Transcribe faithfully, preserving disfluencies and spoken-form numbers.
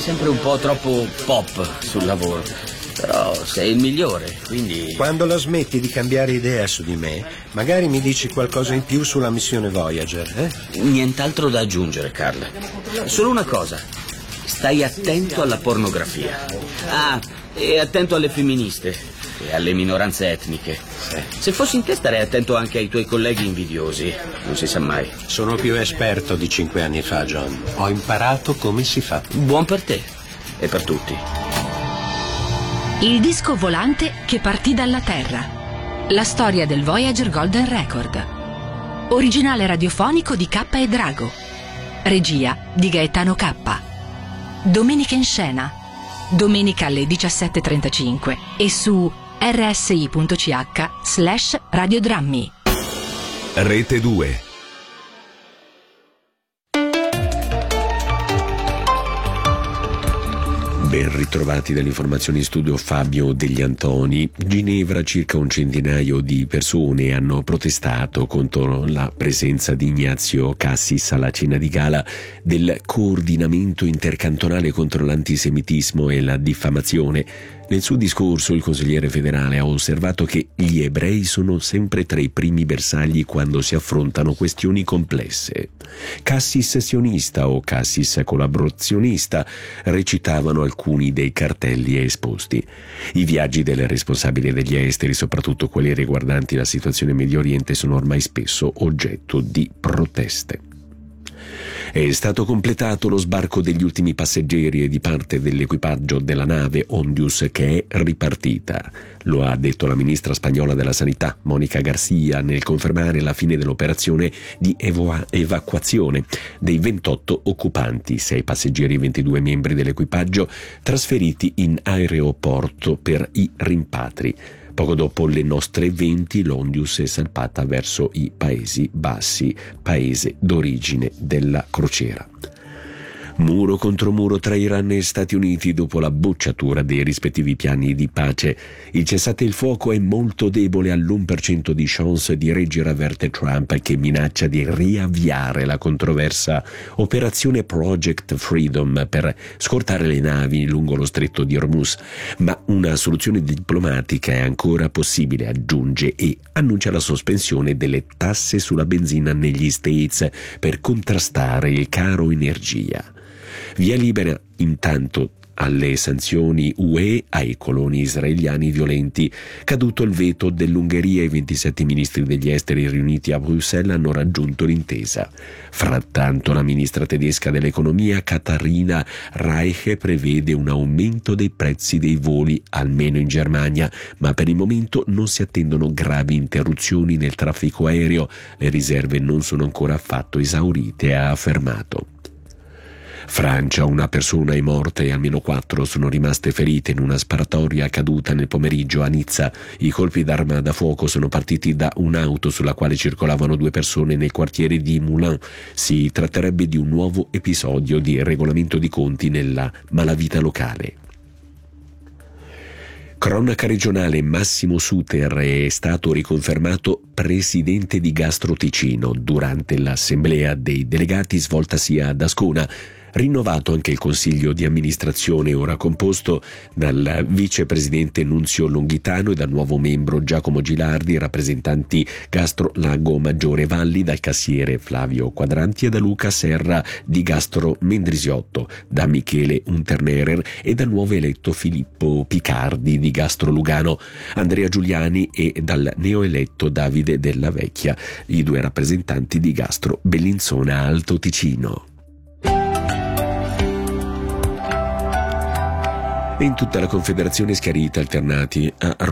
sempre un po' troppo pop sul lavoro. Però sei il migliore, quindi... Quando la smetti di cambiare idea su di me, magari mi dici qualcosa in più sulla missione Voyager, eh? Nient'altro da aggiungere, Carl. Solo una cosa. Stai attento alla pornografia. Ah, e attento alle femministe e alle minoranze etniche. Se fossi in te starei attento anche ai tuoi colleghi invidiosi. Non si sa mai. Sono più esperto di cinque anni fa, John. Ho imparato come si fa. Buon per te e per tutti. Il disco volante che partì dalla Terra. La storia del Voyager Golden Record. Originale radiofonico di K e Drago. Regia di Gaetano K. Domenica in scena. Domenica alle diciassette e trentacinque e su rsi.ch slash radiodrammi. Rete due. Ben ritrovati dalle informazioni in studio Fabio Degli Antoni. Ginevra, circa un centinaio di persone hanno protestato contro la presenza di Ignazio Cassis alla cena di gala del coordinamento intercantonale contro l'antisemitismo e la diffamazione. Nel suo discorso il consigliere federale ha osservato che gli ebrei sono sempre tra i primi bersagli quando si affrontano questioni complesse. Cassis sionista o Cassis collaborazionista recitavano alcuni dei cartelli esposti. I viaggi del responsabile degli esteri, soprattutto quelli riguardanti la situazione in Medio Oriente, sono ormai spesso oggetto di proteste. È stato completato lo sbarco degli ultimi passeggeri e di parte dell'equipaggio della nave Ondius, che è ripartita. Lo ha detto la ministra spagnola della Sanità, Mónica García, nel confermare la fine dell'operazione di evo- evacuazione dei ventotto occupanti, sei passeggeri e ventidue membri dell'equipaggio, trasferiti in aeroporto per i rimpatri. Poco dopo le nostre venti, l'Ondius è salpata verso i Paesi Bassi, paese d'origine della crociera. Muro contro muro tra Iran e Stati Uniti dopo la bocciatura dei rispettivi piani di pace. Il cessate il fuoco è molto debole all'uno per cento di chance di reggere, avverte Trump, che minaccia di riavviare la controversa operazione Project Freedom per scortare le navi lungo lo stretto di Hormuz. Ma una soluzione diplomatica è ancora possibile, aggiunge, e annuncia la sospensione delle tasse sulla benzina negli States per contrastare il caro energia. Via libera intanto alle sanzioni U E ai coloni israeliani violenti. Caduto il veto dell'Ungheria, i ventisette ministri degli esteri riuniti a Bruxelles hanno raggiunto l'intesa. Frattanto la ministra tedesca dell'economia Katharina Reich prevede un aumento dei prezzi dei voli, almeno in Germania, ma per il momento non si attendono gravi interruzioni nel traffico aereo. Le riserve non sono ancora affatto esaurite, ha affermato. Francia, una persona è morta e almeno quattro sono rimaste ferite in una sparatoria accaduta nel pomeriggio a Nizza. I colpi d'arma da fuoco sono partiti da un'auto sulla quale circolavano due persone nel quartiere di Moulins. Si tratterebbe di un nuovo episodio di regolamento di conti nella malavita locale. Cronaca regionale: Massimo Suter è stato riconfermato presidente di Gastro Ticino durante l'assemblea dei delegati svoltasi ad Ascona. Rinnovato anche il consiglio di amministrazione, ora composto dal vicepresidente Nunzio Longhitano e dal nuovo membro Giacomo Gilardi, rappresentanti Gastro Lago Maggiore Valli, dal cassiere Flavio Quadranti e da Luca Serra di Gastro Mendrisiotto, da Michele Unternerer e dal nuovo eletto Filippo Picardi di Gastro Lugano, Andrea Giuliani e dal neoeletto Davide Della Vecchia, i due rappresentanti di Gastro Bellinzona Alto Ticino. In tutta la Confederazione schiarita alternati a